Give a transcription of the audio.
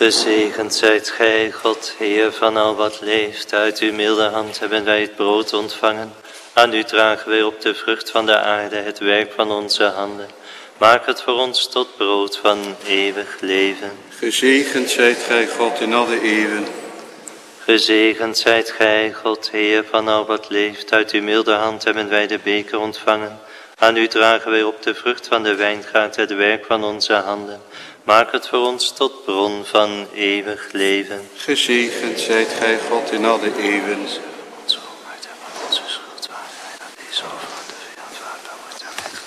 Gezegend zijt gij, God, Heer van al wat leeft. Uit uw milde hand hebben wij het brood ontvangen. Aan u dragen wij op de vrucht van de aarde het werk van onze handen. Maak het voor ons tot brood van eeuwig leven. Gezegend zijt gij, God, in alle eeuwen. Gezegend zijt gij, God, Heer van al wat leeft. Uit uw milde hand hebben wij de beker ontvangen. Aan u dragen wij op de vrucht van de wijngaard het werk van onze handen. Maak het voor ons tot bron van eeuwig leven. Gezegend zijt gij, God, in alle eeuwen.